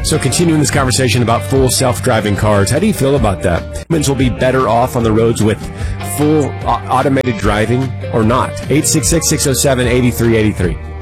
So continuing this conversation about full self-driving cars, how do you feel about that? Humans will be better off on the roads with full automated driving or not? 866-607-8383.